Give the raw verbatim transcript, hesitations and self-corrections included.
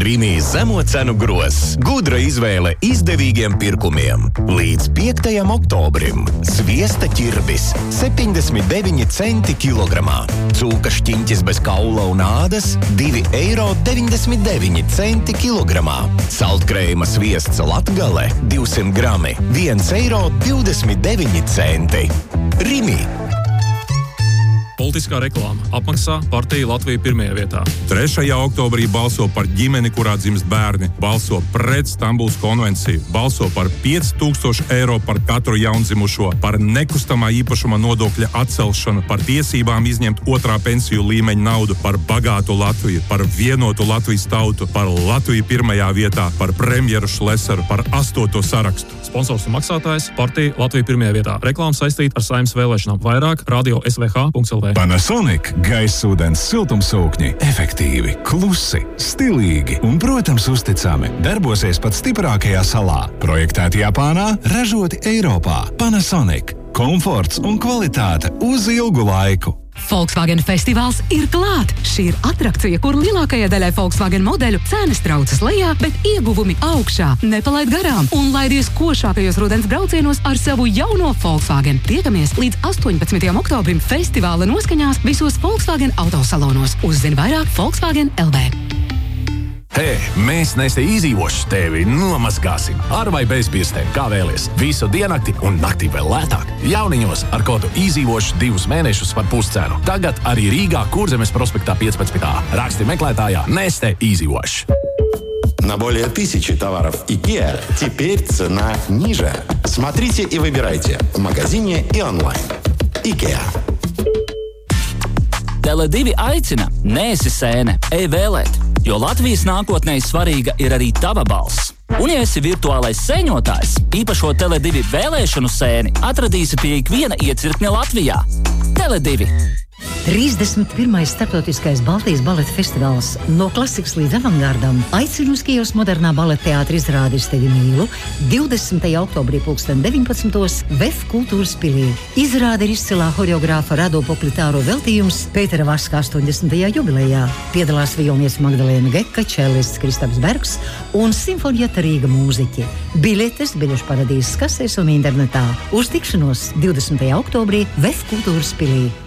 Rimi zemo cenu grozs. Gudra izvēle izdevīgiem pirkumiem. Līdz piektajam oktobrim. Sviesta ķirbis septiņdesmit deviņi centi kilogramā. Cūka šķiņķis bez kaula un ādas divi eiro deviņdesmit deviņi centi kilogramā. Saltkrējuma sviests Latgale divsimt grami viens eiro divdesmit deviņi centi. Rimi. Politiskā reklāma. Apmaksā partija Latvija pirmajā vietā. trešajā oktobrī balso par ģimeni, kurā dzimst bērni. Balso pret Stambulas konvenciju. Balso par pieci tūkstoši eiro par katru jaundzimušo. Par nekustamā īpašuma nodokļa atcelšanu. Par tiesībām izņemt otrā pensiju līmeņa naudu. Par bagātu Latviju. Par vienotu Latvijas tautu. Par Latviju pirmajā vietā. Par premjeru Šlesaru. Par astoto sarakstu. Sponsors un maksātājs partija Latvija pirmajā vietā. Reklāma saistīta ar Saeimas vēlēšanām. Vairāk radio s v h punkts l v. Panasonic gaisūdens siltumsūkņi efektīvi, klusi, stilīgi un, protams, uzticami. Darbosies pat stiprākajā salā. Projektēti Japānā, ražoti Eiropā. Panasonic. Komforts un kvalitāte uz ilgu laiku. Volkswagen festivāls ir klāt! Šī ir atrakcija, kur lielākajai daļai Volkswagen modeļu cenas traucas lejā, bet ieguvumi augšā. Nepalaid garām un laidies košākajos rudens braucienos ar savu jauno Volkswagen. Tiekamies līdz astoņpadsmitajam oktobrim festivāla noskaņās visos Volkswagen autosalonos. Uzzini vairāk Volkswagen L V. Hei, mēs Neste izdzīvošu tevi nomazgāsim. Ar vai bez pirkstiem, kā vēlies. Visu diennakti un naktī vēl lētāk. Jauniņos ar kodu izdzīvošu divus mēnešus par puscenu. Tagad arī Rīgā Kurzemes prospektā piecpadsmit A. Raksti meklētājā Neste izdzīvošu. На более тысячи товаров IKEA теперь цена ниже. Смотрите и выбирайте в магазине и онлайн. IKEA. Tele divi aicina, neesi sēne, ej vēlēt, jo Latvijas nākotnē svarīga ir arī tava balss. Un ja esi virtuālais sēņotājs, īpašo Tele divi vēlēšanu sēni atradīsi pie ikviena iecirkņa Latvijā. Tele divi. trīsdesmit pirmais starptautiskais Baltijas baleta festivāls no klasikas līdz avangardam aicina uz Kijevas modernā baleta teātra izrādi Es tevi mīlu divdesmitajā oktobrī pulksten deviņpadsmitos V E F kultūras pilī. Izrāde ir izcilā horeogrāfa Rado Poklitāro veltījums Pētera Vaska astoņdesmitajā jubilejā. Piedalās violniece Magdalēna Geka, čelists Kristaps Bergs un simfonieta Rīga mūziķi. Biļetes biļešu paradīzes kasēs un internetā. Uz tikšanos divdesmitajā oktobrī V E F kultūras pilī.